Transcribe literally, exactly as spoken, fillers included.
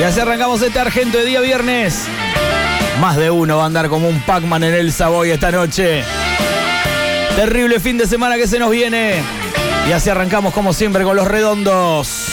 Y así arrancamos este Argento de día viernes. Más de uno va a andar como un Pac-Man en el Savoy esta noche. Terrible fin de semana que se nos viene. Y así arrancamos como siempre con los redondos.